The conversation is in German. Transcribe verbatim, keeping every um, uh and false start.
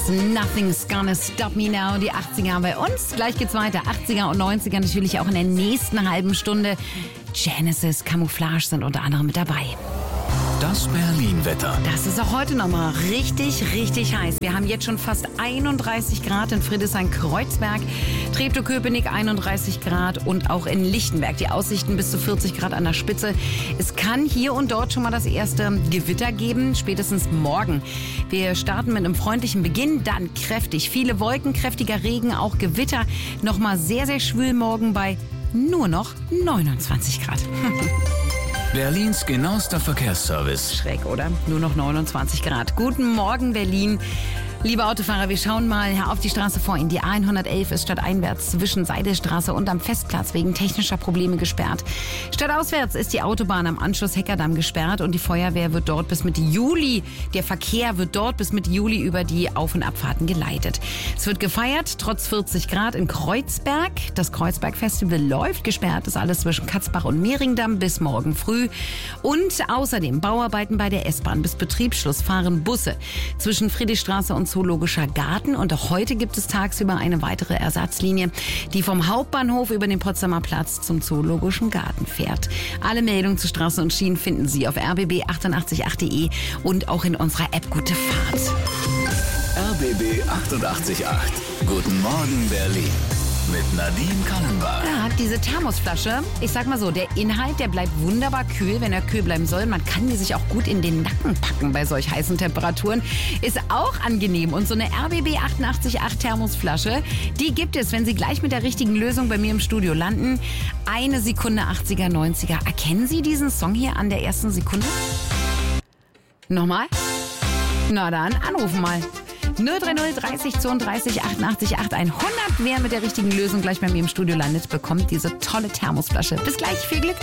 Nothing's Gonna Stop Me Now. Die achtziger bei uns. Gleich geht's weiter. achtziger und neunziger natürlich auch in der nächsten halben Stunde. Genesis, Camouflage sind unter anderem mit dabei. Das Berlin-Wetter. Das ist auch heute nochmal richtig, richtig heiß. Wir haben jetzt schon fast einunddreißig Grad in Friedrichshain-Kreuzberg, Treptow-Köpenick einunddreißig Grad und auch in Lichtenberg. Die Aussichten bis zu vierzig Grad an der Spitze. Es kann hier und dort schon mal das erste Gewitter geben, spätestens morgen. Wir starten mit einem freundlichen Beginn, dann kräftig. Viele Wolken, kräftiger Regen, auch Gewitter. Nochmal sehr, sehr schwül morgen bei nur noch neunundzwanzig Grad. Berlins genauester Verkehrsservice. Schräg, oder? Nur noch neunundzwanzig Grad. Guten Morgen, Berlin. Liebe Autofahrer, wir schauen mal auf die Straße vor Ihnen. Die A hundertelf ist stadteinwärts zwischen Seidelstraße und am Festplatz wegen technischer Probleme gesperrt. Stadtauswärts ist die Autobahn am Anschluss Heckerdamm gesperrt und die Feuerwehr wird dort bis Mitte Juli, der Verkehr wird dort bis Mitte Juli über die Auf- und Abfahrten geleitet. Es wird gefeiert, trotz vierzig Grad in Kreuzberg. Das Kreuzberg-Festival läuft, gesperrt ist alles zwischen Katzbach und Mehringdamm bis morgen früh. Und außerdem Bauarbeiten bei der S-Bahn. Bis Betriebsschluss fahren Busse zwischen Friedrichstraße und Zoologischer Garten. Und auch heute gibt es tagsüber eine weitere Ersatzlinie, die vom Hauptbahnhof über den Potsdamer Platz zum Zoologischen Garten fährt. Alle Meldungen zu Straße und Schienen finden Sie auf r b b achtundachtzig punkt acht punkt de und auch in unserer App Gute Fahrt. R b b achtundachtzig Punkt acht. Guten Morgen, Berlin. Mit Nadine Kannenbach. Ja, diese Thermosflasche, ich sag mal so, der Inhalt, der bleibt wunderbar kühl, wenn er kühl bleiben soll. Man kann die sich auch gut in den Nacken packen bei solch heißen Temperaturen. Ist auch angenehm. Und so eine R B B achtundachtzig Punkt acht Thermosflasche, die gibt es, wenn Sie gleich mit der richtigen Lösung bei mir im Studio landen. Eine Sekunde achtziger, neunziger. Erkennen Sie diesen Song hier an der ersten Sekunde? Nochmal? Na dann, anrufen mal. null drei null dreißig zweiunddreißig achtundachtzig acht hundert. Wer mit der richtigen Lösung gleich bei mir im Studio landet, bekommt diese tolle Thermosflasche. Bis gleich, viel Glück.